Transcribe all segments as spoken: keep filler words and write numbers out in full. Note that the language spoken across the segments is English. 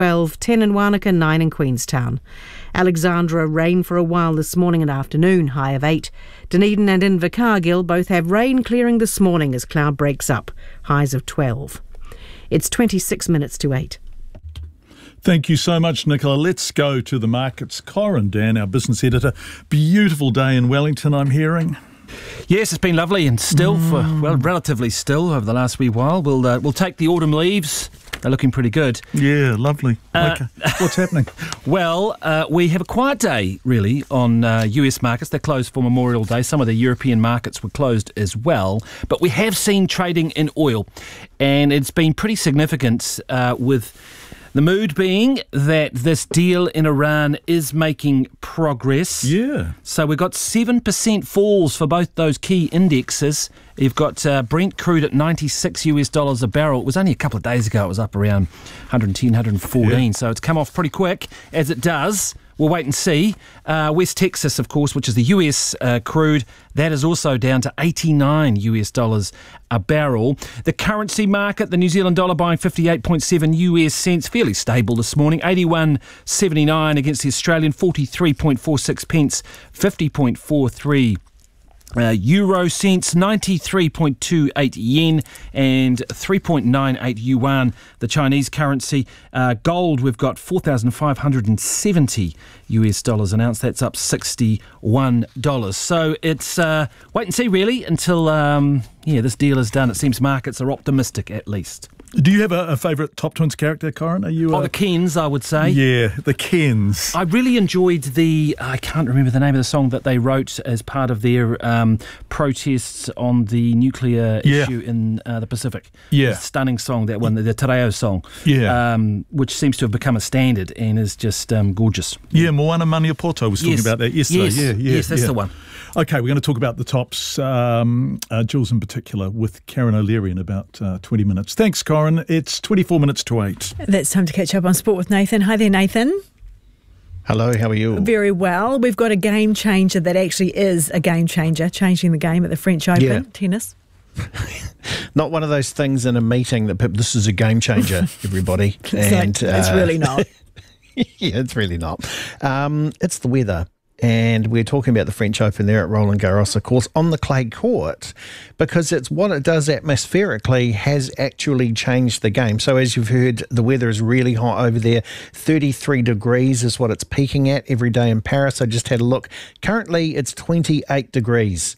twelve, ten in Wānaka, nine in Queenstown. Alexandra, rain for a while this morning and afternoon, high of eight. Dunedin and Invercargill both have rain clearing this morning as cloud breaks up, highs of twelve. It's twenty-six minutes to eight. Thank you so much, Nicola. Let's go to the markets. Corin Dan, our business editor. Beautiful day in Wellington, I'm hearing. Yes, it's been lovely and still mm. for, well, relatively still over the last wee while. We'll uh, we'll take the autumn leaves. They're looking pretty good. Yeah, lovely. Uh, okay. What's happening? Well, uh, we have a quiet day, really, on uh, U S markets. They're closed for Memorial Day. Some of the European markets were closed as well. But we have seen trading in oil, and it's been pretty significant uh, with the mood being that this deal in Iran is making progress. Yeah. So we've got seven percent falls for both those key indexes. You've got uh, Brent crude at ninety-six US dollars a barrel. It was only a couple of days ago. It was up around one ten, one fourteen. Yeah. So it's come off pretty quick, as it does. We'll wait and see. Uh, West Texas, of course, which is the U S uh, crude, that is also down to eighty-nine US dollars a barrel. The currency market, the New Zealand dollar buying fifty-eight point seven U S cents, fairly stable this morning. eighty-one seventy-nine against the Australian, forty-three point four six pence, fifty point four three Uh, euro cents, ninety-three point two eight yen and three point nine eight yuan, the Chinese currency. Uh, gold, we've got four thousand five hundred seventy U S dollars an ounce. That's up sixty-one dollars. So it's uh, wait and see, really, until um, yeah, this deal is done. It seems markets are optimistic, at least. Do you have a, a favourite Top Twins character, Corin? Are you? Oh, uh... the Kens, I would say. Yeah, the Kens. I really enjoyed the, I can't remember the name of the song that they wrote as part of their um, protests on the nuclear yeah. issue in uh, the Pacific. Yeah. A stunning song, that one, the, the Te Reo song. Yeah. Um, which seems to have become a standard and is just um, gorgeous. Yeah, Moana Maniapoto was talking yes. about that yesterday. Yes, yeah, yeah, yes that's yeah. the one. Okay, we're going to talk about the tops, um, uh, Jules in particular, with Karen O'Leary in about uh, twenty minutes. Thanks, Corin. It's twenty-four minutes to eight. That's time to catch up on Sport with Nathan. Hi there, Nathan. Hello, how are you? Very well. We've got a game changer that actually is a game changer, changing the game at the French Open, yeah. tennis. Not one of those things in a meeting that this is a game changer, everybody. it's and like, it's uh, really not. Yeah, it's really not. Um, it's the weather. And we're talking about the French Open there at Roland Garros, of course, on the clay court, because it's what it does atmospherically has actually changed the game. So as you've heard, the weather is really hot over there. thirty-three degrees is what it's peaking at every day in Paris. I just had a look. Currently, it's twenty-eight degrees.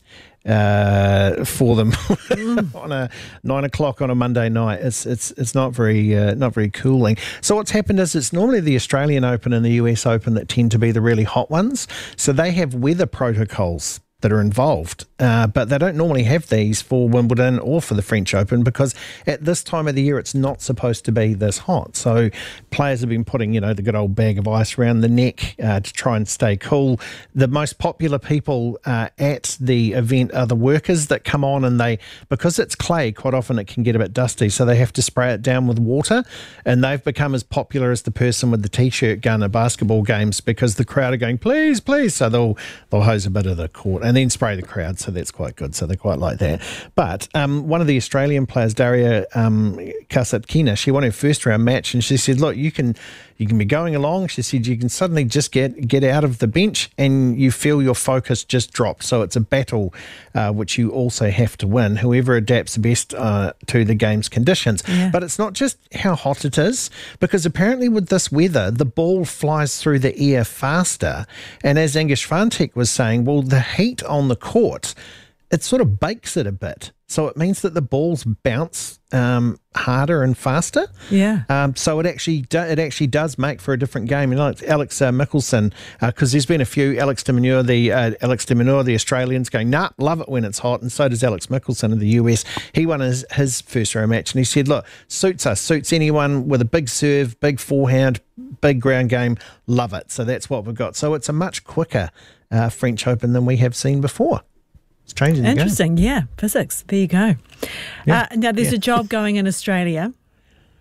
Uh, for them mm. on a nine o'clock on a Monday night. It's it's it's not very uh, not very cooling. So what's happened is it's normally the Australian Open and the U S Open that tend to be the really hot ones. So they have weather protocols that are involved, uh, but they don't normally have these for Wimbledon or for the French Open because at this time of the year it's not supposed to be this hot. So players have been putting, you know, the good old bag of ice around the neck uh, to try and stay cool. The most popular people uh, at the event are the workers that come on, and they, because it's clay, quite often it can get a bit dusty, so they have to spray it down with water, and they've become as popular as the person with the t-shirt gun at basketball games because the crowd are going, please, please, so they'll they'll hose a bit of the court. And And then spray the crowd, so that's quite good. So they quite like that. But um, one of the Australian players, Daria um, Kasatkina, she won her first round match, and she said, "Look, you can you can be going along." She said, "You can suddenly just get get out of the bench, and you feel your focus just drop." So it's a battle uh, which you also have to win. Whoever adapts the best uh, to the game's conditions. Yeah. But it's not just how hot it is, because apparently with this weather, the ball flies through the air faster. And as Angus Swiatek was saying, well, the heat on the court, it sort of bakes it a bit. So it means that the balls bounce um, harder and faster. Yeah. Um, so it actually do, it actually does make for a different game. And Alex, Alex uh, Mickelson, because uh, there's been a few Alex de Minaur, the uh, Alex de Minaur, the Australians going, nah, love it when it's hot, and so does Alex Mickelson of the U S. He won his, his first round match, and he said, look, suits us, suits anyone with a big serve, big forehand, big ground game, love it. So that's what we've got. So it's a much quicker uh, French Open than we have seen before. It's changing the game. Interesting, yeah. Physics. There you go. Yeah. Uh, now, there's yeah. a job going in Australia.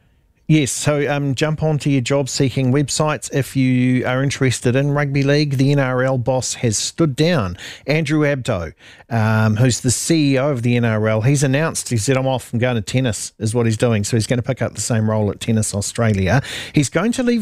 Yes, so um, jump onto your job-seeking websites if you are interested in rugby league. The N R L boss has stood down. Andrew Abdo, um, who's the C E O of the N R L, he's announced, he said, I'm off, I'm going to tennis, is what he's doing. So he's going to pick up the same role at Tennis Australia. He's going to leave